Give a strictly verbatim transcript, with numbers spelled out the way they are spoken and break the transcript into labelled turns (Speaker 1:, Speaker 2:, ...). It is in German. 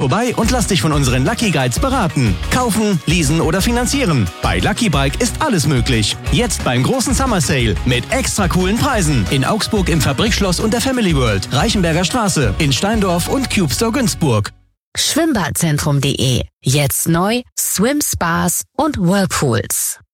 Speaker 1: vorbei und lass dich von unseren Lucky Guides beraten. Kaufen, leasen oder finanzieren. Bei Lucky Bike ist alles möglich. Jetzt beim großen Summer Sale mit extra coolen Preisen. In Augsburg im Fabrikschloss und der Family World, Reichenberger Straße, in Steindorf und Cube Store Günzburg.
Speaker 2: Schwimmbadzentrum punkt de. Jetzt neu Swim Spas und Whirlpools.